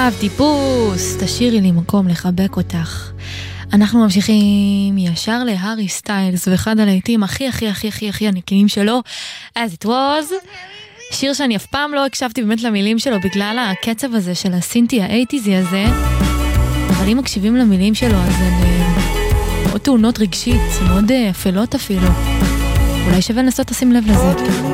עכשיו טיפוס, תשאירי לי מקום לחבק אותך. אנחנו ממשיכים ישר להארי סטיילס, ואחד הלהיטים הכי הנקיים שלו, As It Was, שיר שאני אף פעם לא הקשבתי באמת למילים שלו, בגלל הקצב הזה של הסינטי האייטיזי הזה, אבל אם מקשיבים למילים שלו, אז הן מאוד תאונות רגשית, מאוד אפלות אפילו. אולי שווה לנסות לשים לב לזה.